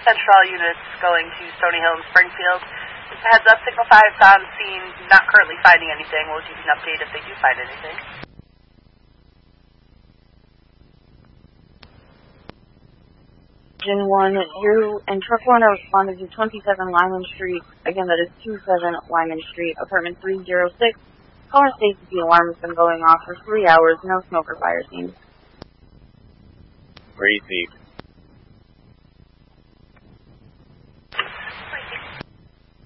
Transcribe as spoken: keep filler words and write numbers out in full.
Central units going to Stony Hill and Springfield. Just a heads up, Signal five's on scene, not currently finding anything. We'll give you an update if they do find anything. Engine one, you and Truck one are responded to twenty-seven Lyman Street. Again, that is twenty-seven Lyman Street, apartment three oh six. Caller states that the alarm has been going off for three hours. No smoke or fire seen. Crazy.